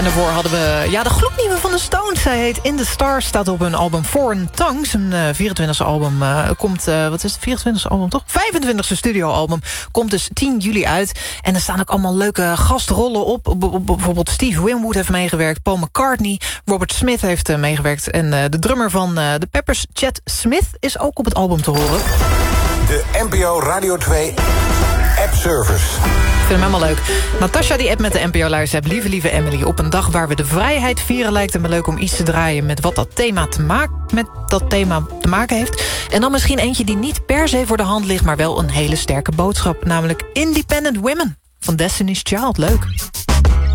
En daarvoor hadden we de gloednieuwe van de Stones. Hij heet In The Stars, staat op hun album Foreign Tongues. Een 24e album komt, wat is het, 24e album toch? 25e studioalbum komt dus 10 juli uit. En er staan ook allemaal leuke gastrollen op. Bijvoorbeeld Steve Winwood heeft meegewerkt, Paul McCartney, Robert Smith heeft meegewerkt. En de drummer van de Peppers, Chad Smith, is ook op het album te horen. De NPO Radio 2 App Service. Ik vind hem helemaal leuk. Natasha die app met de NPO Luister hebt. Lieve Emily, op een dag waar we de vrijheid vieren... lijkt het me leuk om iets te draaien met wat dat thema te maken heeft. En dan misschien eentje die niet per se voor de hand ligt... maar wel een hele sterke boodschap. Namelijk Independent Women van Destiny's Child. Leuk.